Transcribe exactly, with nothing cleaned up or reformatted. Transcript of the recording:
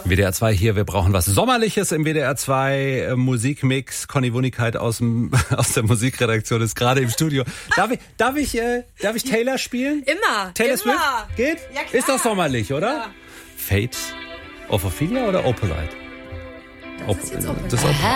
W D R zwei hier, wir brauchen was Sommerliches im W D R zwei äh, Musikmix. Conny Wunickeit aus dem aus der Musikredaktion ist gerade im Studio. Darf ich darf ich äh, darf ich Taylor spielen? Immer. Taylor immer. Swift? Geht? Ja, klar. Ist doch sommerlich, oder? Ja. Fate of Ophelia oder Opalite? Das ist jetzt Opalite. Das ist Opalite.